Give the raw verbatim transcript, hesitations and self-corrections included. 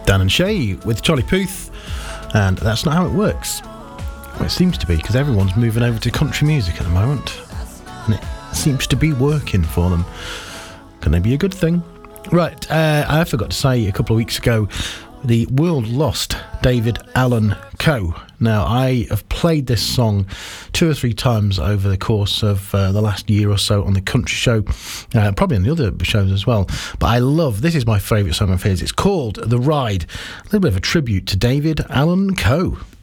Dan and Shay with Charlie Puth, and That's Not How It Works. Well, it seems to be, because everyone's moving over to country music at the moment, and it seems to be working for them. Can they be a good thing? Right, uh, I forgot to say a couple of weeks ago, the world lost David Allan Coe. Now, I have played this song two or three times over the course of uh, the last year or so on the country show, uh, probably on the other shows as well. But I love, this is my favourite song of his. It's called The Ride, a little bit of a tribute to David Allan Coe.